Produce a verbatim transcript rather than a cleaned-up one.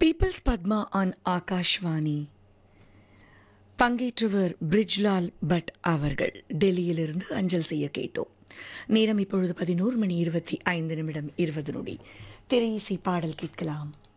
Peoples Padma on Akashvani. பங்கேற்றவர் பிரிஜ்லால் but அவர்கள். டெல்லியிலிருந்து அஞ்சல் செய்ய கேட்டோம். நேரம் இப்பொழுது பதினோரு மணி இருபத்தி ஐந்து நிமிடம் இருபது நொடி. திரையிசை பாடல் கேட்கலாம்.